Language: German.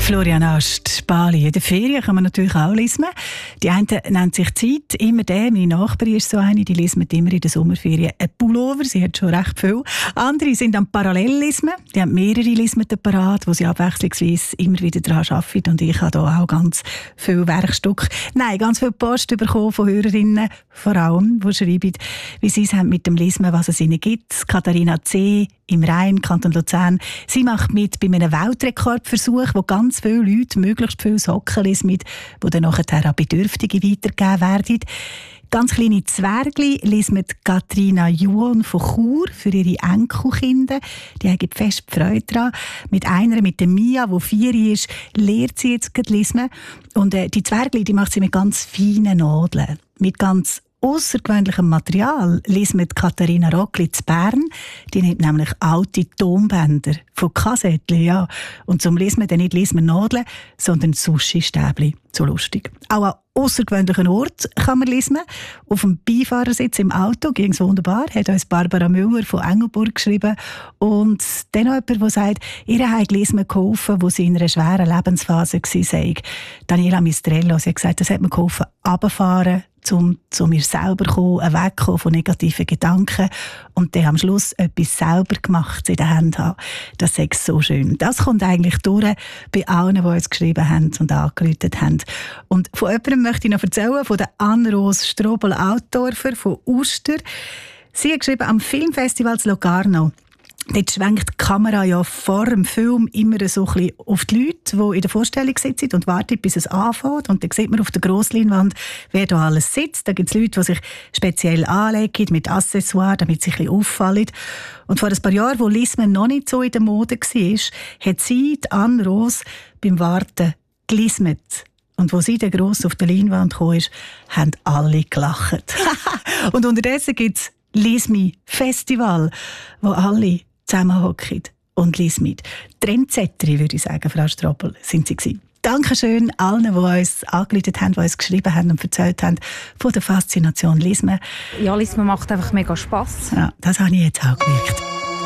Florian Ast, Bali. In der Ferien kann man natürlich auch lesen. Die einen nennt sich Zeit. Immer der, meine Nachbarin ist so eine, die lesen immer in den Sommerferien einen Pullover. Sie hat schon recht viel. Andere sind am Parallelllismen. Die haben mehrere Lismeten parat, wo sie abwechslungsweise immer wieder daran arbeiten. Und ich habe da auch ganz viel Werkstücke. Nein, ganz viel Post bekommen von Hörerinnen, vor allem, die schreiben, wie sie es haben mit dem Lismen, was es ihnen gibt. Katharina C. im Rhein, Kanton Luzern. Sie macht mit bei einem Weltrekordversuch, wo ganz viele Leute möglichst viele Socken lesen, die dann nachher an Bedürftige weitergegeben werden. Ganz kleine Zwergli lesen Katrina Juon von Chur für ihre Enkelkinder. Die haben fest Freude daran. Mit einer, mit der Mia, die 4 ist, lehrt sie jetzt lesen. Und die Zwergli, die macht sie mit ganz feinen Nadeln. Mit ganz aussergewöhnlichem Material lesen Katharina Rockli zu Bern. Die nimmt nämlich alte Tonbänder von Kassettchen, ja. Und zum Lesen dann nicht Nadeln, sondern Sushi-Stäbli. So lustig. Auch an aussergewöhnlichen Ort kann man lesen. Auf dem Beifahrersitz im Auto ging es wunderbar. Hat uns Barbara Müller von Engelburg geschrieben. Und dann noch jemand, der sagt, ihr habt Lismen geholfen, wo sie in einer schweren Lebensphase war. Daniela Mistrello, sie hat gesagt, das hat mir geholfen, runterfahren, zu mir selber kommen, wegkommen von negativen Gedanken und dann am Schluss etwas selber gemacht in den Händen haben. Das ist so schön. Das kommt eigentlich durch bei allen, die uns geschrieben haben und angerufen haben. Und von jemandem möchte ich noch erzählen, von der Anne-Rose Strobel-Altdorfer von Uster. Sie hat geschrieben, am Filmfestival zu Locarno. Dort schwenkt die Kamera ja vor dem Film immer so ein bisschen auf die Leute, die in der Vorstellung sitzen und warten, bis es anfängt. Und dann sieht man auf der Grossleinwand, wer da alles sitzt. Da gibt es Leute, die sich speziell anlegen mit Accessoires, damit sie ein bisschen auffallen. Und vor ein paar Jahren, wo Lismen noch nicht so in der Mode war, hat sie, die Anne Rose, beim Warten gelismet. Und als sie dann gross auf der Leinwand kam, haben alle gelacht. Und unterdessen gibt es Lismi-Festival, wo alle zusammenhocken und lies mit. Trendsetterin, würde ich sagen, Frau Strobel, sind Sie gewesen. Dankeschön allen, die uns angerufen haben, die uns geschrieben haben und erzählt haben von der Faszination Lismen. Ja, Lismen macht einfach mega Spass. Ja, das habe ich jetzt auch gemerkt.